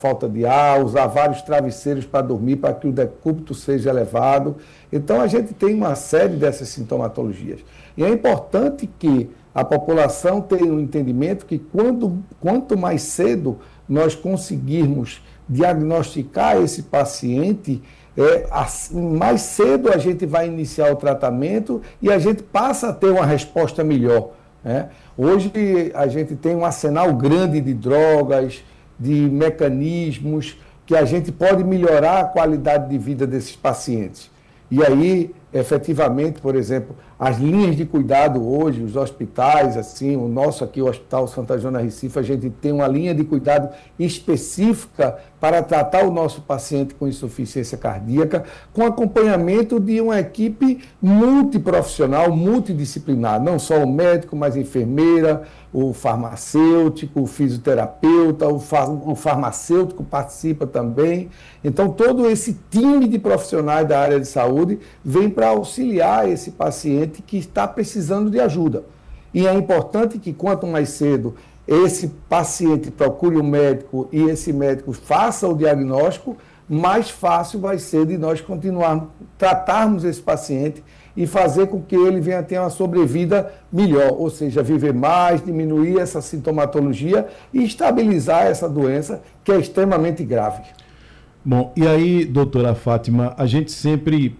falta de ar, usar vários travesseiros para dormir, para que o decúbito seja elevado. Então, a gente tem uma série dessas sintomatologias. E é importante que a população tenha um entendimento que quanto mais cedo nós conseguirmos diagnosticar esse paciente, mais cedo a gente vai iniciar o tratamento e a gente passa a ter uma resposta melhor, né? Hoje a gente tem um arsenal grande de drogas, de mecanismos que a gente pode melhorar a qualidade de vida desses pacientes. E aí, efetivamente, por exemplo, as linhas de cuidado hoje, os hospitais, assim, o nosso aqui, o Hospital Santa Joana Recife, a gente tem uma linha de cuidado específica para tratar o nosso paciente com insuficiência cardíaca, com acompanhamento de uma equipe multiprofissional, multidisciplinar, não só o médico, mas a enfermeira, o farmacêutico, o fisioterapeuta, o farmacêutico participa também. Então, todo esse time de profissionais da área de saúde vem para auxiliar esse paciente que está precisando de ajuda. E é importante que, quanto mais cedo esse paciente procure um médico e esse médico faça o diagnóstico, mais fácil vai ser de nós continuarmos, tratarmos esse paciente e fazer com que ele venha ter uma sobrevida melhor, ou seja, viver mais, diminuir essa sintomatologia e estabilizar essa doença que é extremamente grave. Bom, e aí, doutora Fátima, a gente sempre,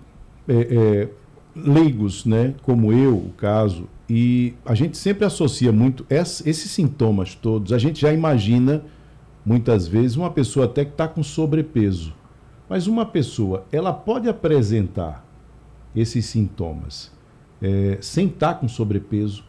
leigos, né, como eu, o caso, e a gente sempre associa muito esses sintomas todos, a gente já imagina, muitas vezes, uma pessoa até que está com sobrepeso, mas uma pessoa, ela pode apresentar esses sintomas sem estar com sobrepeso,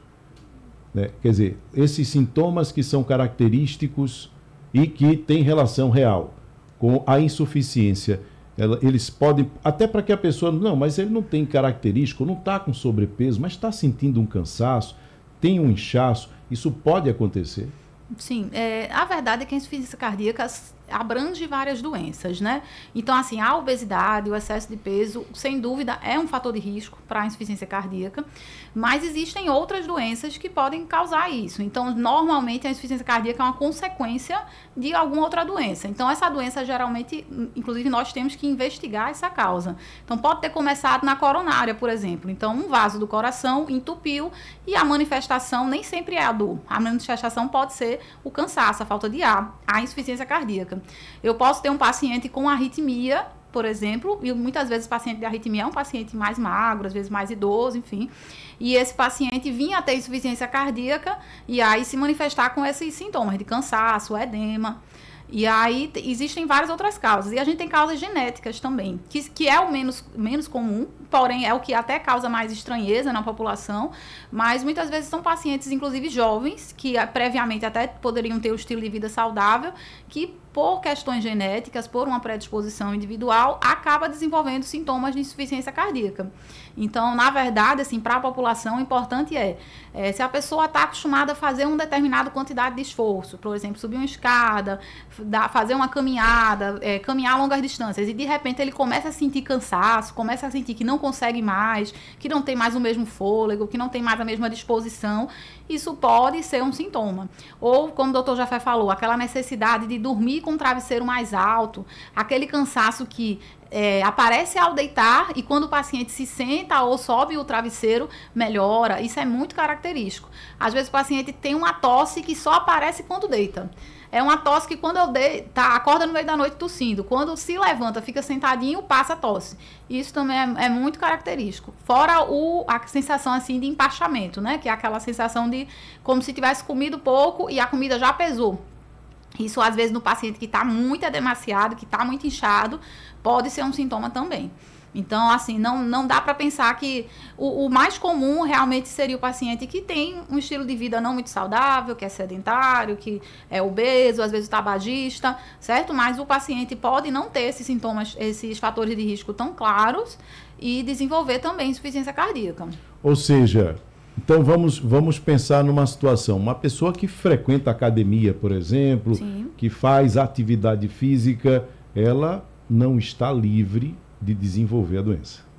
né? Quer dizer, esses sintomas que são característicos e que têm relação real com a insuficiência, eles podem, até para que a pessoa, não, mas ele não tem característico, não está com sobrepeso, mas está sentindo um cansaço, tem um inchaço, isso pode acontecer? Sim, a verdade é que a insuficiência cardíaca abrange várias doenças, né? Então, assim, a obesidade, o excesso de peso, sem dúvida, é um fator de risco para a insuficiência cardíaca, mas existem outras doenças que podem causar isso. Então, normalmente, a insuficiência cardíaca é uma consequência de alguma outra doença. Então, essa doença, geralmente, inclusive, nós temos que investigar essa causa. Então, pode ter começado na coronária, por exemplo. Então, um vaso do coração entupiu e a manifestação nem sempre é a dor. A manifestação pode ser o cansaço, a falta de ar, a insuficiência cardíaca. Eu posso ter um paciente com arritmia, por exemplo, e muitas vezes o paciente de arritmia é um paciente mais magro, às vezes mais idoso, enfim, e esse paciente vinha a ter insuficiência cardíaca e aí se manifestar com esses sintomas de cansaço, edema. E aí existem várias outras causas. E a gente tem causas genéticas também, que é o menos comum, porém é o que até causa mais estranheza na população, mas muitas vezes são pacientes, inclusive jovens, que previamente até poderiam ter um estilo de vida saudável, que por questões genéticas, por uma predisposição individual, acaba desenvolvendo sintomas de insuficiência cardíaca. Então, na verdade, assim, para a população, o importante se a pessoa está acostumada a fazer uma determinada quantidade de esforço, por exemplo, subir uma escada, fazer uma caminhada, caminhar a longas distâncias, e de repente ele começa a sentir cansaço, começa a sentir que não consegue mais, que não tem mais o mesmo fôlego, que não tem mais a mesma disposição, isso pode ser um sintoma. Ou, como o doutor Jafé falou, aquela necessidade de dormir com um travesseiro mais alto, aquele cansaço que aparece ao deitar e quando o paciente se senta ou sobe o travesseiro, melhora. Isso é muito característico. Às vezes o paciente tem uma tosse que só aparece quando deita. É uma tosse que quando eu acorda no meio da noite tossindo. Quando se levanta, fica sentadinho, passa a tosse. Isso também é muito característico. Fora a sensação assim de empachamento, né? Que é aquela sensação de como se tivesse comido pouco e a comida já pesou. Isso, às vezes, no paciente que está muito edemaciado, que está muito inchado, pode ser um sintoma também. Então, assim, não dá para pensar que o mais comum realmente seria o paciente que tem um estilo de vida não muito saudável, que é sedentário, que é obeso, às vezes tabagista, certo? Mas o paciente pode não ter esses sintomas, esses fatores de risco tão claros e desenvolver também insuficiência cardíaca. Ou seja, então vamos pensar numa situação, uma pessoa que frequenta academia, por exemplo, Sim. que faz atividade física, ela não está livre de desenvolver a doença.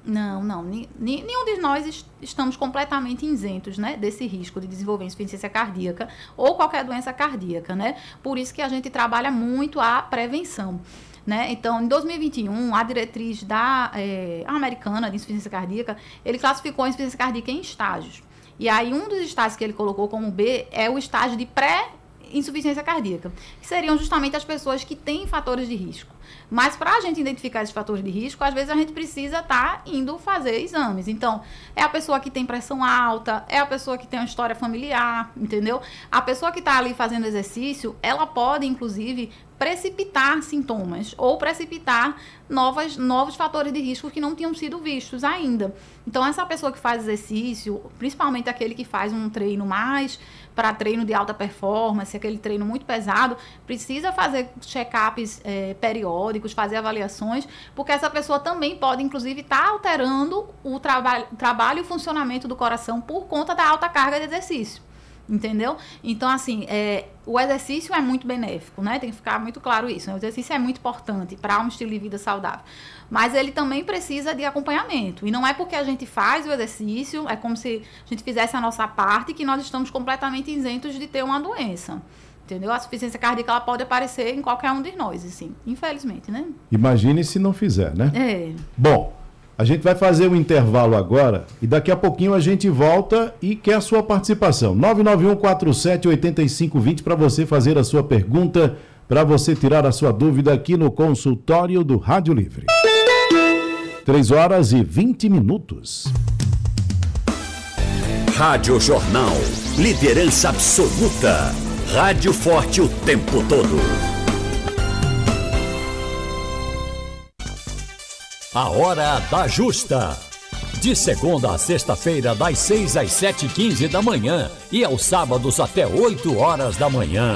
Não. Nenhum de nós estamos completamente isentos, né, desse risco de desenvolver insuficiência cardíaca ou qualquer doença cardíaca, né? Por isso que a gente trabalha muito a prevenção. Né? Então, em 2021, a diretriz americana de insuficiência cardíaca, ele classificou a insuficiência cardíaca em estágios. E aí, um dos estágios que ele colocou como B é o estágio de pré-insuficiência cardíaca, que seriam justamente as pessoas que têm fatores de risco. Mas para a gente identificar esses fatores de risco, às vezes a gente precisa estar indo fazer exames. Então, é a pessoa que tem pressão alta, é a pessoa que tem uma história familiar, entendeu? A pessoa que está ali fazendo exercício, ela pode, inclusive, precipitar sintomas ou precipitar novos fatores de risco que não tinham sido vistos ainda. Então, essa pessoa que faz exercício, principalmente aquele que faz um treino mais para treino de alta performance, aquele treino muito pesado, precisa fazer check-ups periódicos, fazer avaliações, porque essa pessoa também pode, inclusive, estar alterando o trabalho e o funcionamento do coração por conta da alta carga de exercício. Entendeu? Então, assim, o exercício é muito benéfico, né? Tem que ficar muito claro isso, né? O exercício é muito importante para um estilo de vida saudável. Mas ele também precisa de acompanhamento. E não é porque a gente faz o exercício, é como se a gente fizesse a nossa parte, que nós estamos completamente isentos de ter uma doença. Entendeu? A insuficiência cardíaca, ela pode aparecer em qualquer um de nós, assim, infelizmente, né? Imagine se não fizer, né? Bom, a gente vai fazer um intervalo agora e daqui a pouquinho a gente volta e quer a sua participação. 991478520 para você fazer a sua pergunta, para você tirar a sua dúvida aqui no consultório do Rádio Livre. 3h20. Rádio Jornal. Liderança absoluta. Rádio forte o tempo todo. A Hora da Justa. De segunda a sexta-feira, das 6 às 7h15 da manhã e aos sábados até 8 horas da manhã.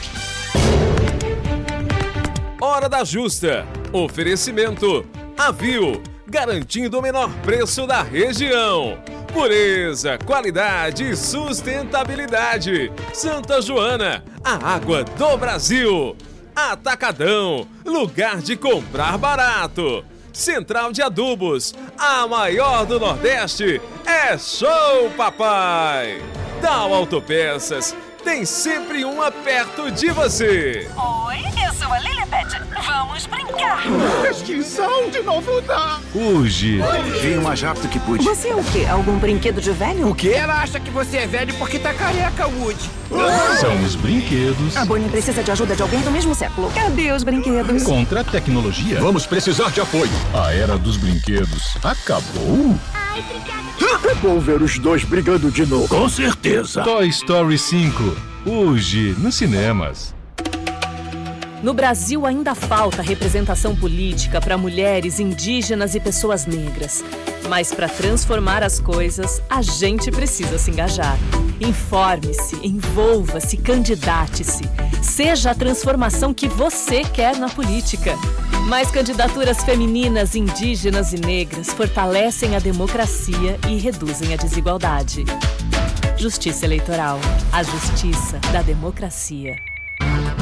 Hora da Justa. Oferecimento Avil, garantindo o menor preço da região. Pureza, qualidade e sustentabilidade. Santa Joana, a água do Brasil. Atacadão, lugar de comprar barato. Central de Adubos, a maior do Nordeste, é Show Papai. Dow Autopeças, tem sempre uma perto de você. Oi, eu sou a Lilibet. Vamos brincar. Extinção de novo não. Hoje, vim o mais rápido que pude. Você é o quê? Algum brinquedo de velho? O quê? Ela acha que você é velho porque tá careca, Woody. São os brinquedos. A Bonnie precisa de ajuda de alguém do mesmo século. Cadê os brinquedos? Contra a tecnologia. Vamos precisar de apoio. A era dos brinquedos acabou? É bom ver os dois brigando de novo. Com certeza. Toy Story 5. Hoje, nos cinemas. No Brasil ainda falta representação política para mulheres, indígenas e pessoas negras. Mas para transformar as coisas, a gente precisa se engajar. Informe-se, envolva-se, candidate-se. Seja a transformação que você quer na política. Mais candidaturas femininas, indígenas e negras fortalecem a democracia e reduzem a desigualdade. Justiça Eleitoral. A justiça da democracia.